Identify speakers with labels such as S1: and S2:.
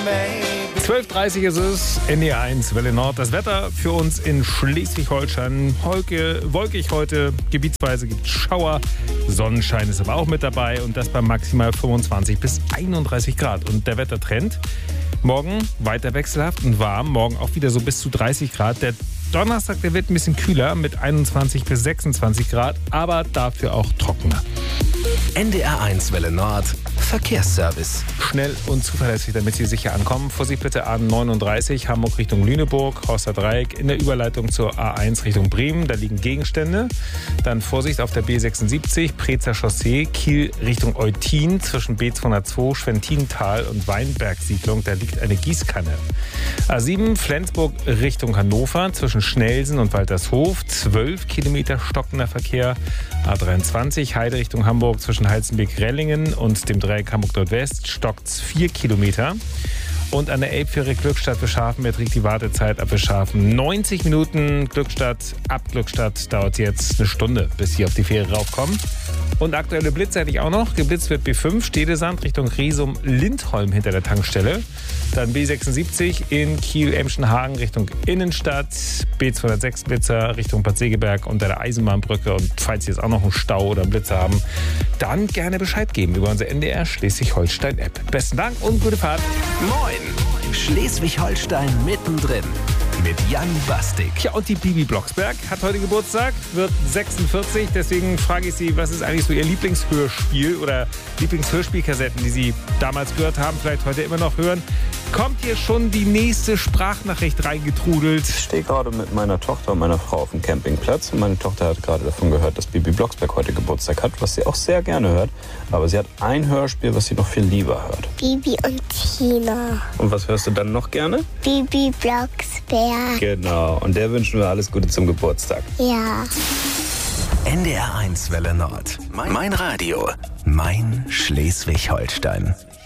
S1: 12.30 ist es, NDR 1, Welle Nord. Das Wetter für uns in Schleswig-Holstein. Wolkig heute, gebietsweise gibt es Schauer. Sonnenschein ist aber auch mit dabei und das bei maximal 25 bis 31 Grad. Und der Wettertrend, morgen weiter wechselhaft und warm, morgen auch wieder so bis zu 30 Grad. Der Donnerstag, der wird ein bisschen kühler mit 21 bis 26 Grad, aber dafür auch trockener.
S2: NDR 1 Welle Nord, Verkehrsservice.
S1: Schnell und zuverlässig, damit Sie sicher ankommen. Vorsicht bitte A39, Hamburg Richtung Lüneburg, Horster Dreieck, in der Überleitung zur A1 Richtung Bremen, da liegen Gegenstände. Dann Vorsicht auf der B76, Prezer Chaussee, Kiel Richtung Eutin, zwischen B202, Schwentintal und Weinberg-Siedlung, da liegt eine Gießkanne. A7, Flensburg Richtung Hannover, zwischen Schnelsen und Waltershof, 12 Kilometer stockender Verkehr. A23, Heide Richtung Hamburg, zwischen Heizenbeck-Rellingen und dem Dreieck Hamburg-Nordwest, stockt's 4 Kilometer. Und an der Elbfähre Glückstadt Beschhafen beträgt die Wartezeit ab Beschhafen 90 Minuten. Glückstadt, ab Glückstadt dauert jetzt eine Stunde, bis Sie auf die Fähre raufkommen. Und aktuelle Blitze hätte ich auch noch. Geblitzt wird B5, Stedesand Richtung Riesum-Lindholm hinter der Tankstelle. Dann B76 in Kiel-Emschenhagen Richtung Innenstadt. B206 Blitzer Richtung Bad Segeberg unter der Eisenbahnbrücke. Und falls Sie jetzt auch noch einen Stau oder einen Blitzer haben, dann gerne Bescheid geben über unsere NDR Schleswig-Holstein-App. Besten Dank und gute Fahrt.
S2: Moin! Schleswig-Holstein mittendrin mit Jan Bastik.
S1: Ja, und die Bibi Blocksberg hat heute Geburtstag, wird 46. Deswegen frage ich Sie, was ist eigentlich so Ihr Lieblingshörspiel oder Lieblingshörspielkassetten, die Sie damals gehört haben, vielleicht heute immer noch hören? Kommt hier schon die nächste Sprachnachricht reingetrudelt?
S3: Ich stehe gerade mit meiner Tochter und meiner Frau auf dem Campingplatz und meine Tochter hat gerade davon gehört, dass Bibi Blocksberg heute Geburtstag hat, was sie auch sehr gerne hört. Aber sie hat ein Hörspiel, was sie noch viel lieber hört.
S4: Bibi und Tina.
S3: Und was hörst du dann noch gerne?
S4: Bibi Blocksberg.
S3: Genau, und der wünschen wir alles Gute zum Geburtstag.
S4: Ja.
S2: NDR 1 Welle Nord. Mein Radio. Mein Schleswig-Holstein.